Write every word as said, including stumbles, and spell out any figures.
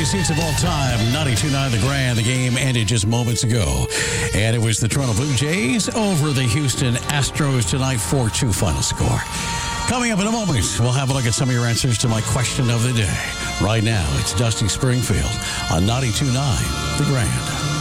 biggest hits of all time, ninety-two nine The Grand. The game ended just moments ago. And it was the Toronto Blue Jays over the Houston Astros tonight, four two final score. Coming up in a moment, we'll have a look at some of your answers to my question of the day. Right now, it's Dusty Springfield on ninety-two nine The Grand.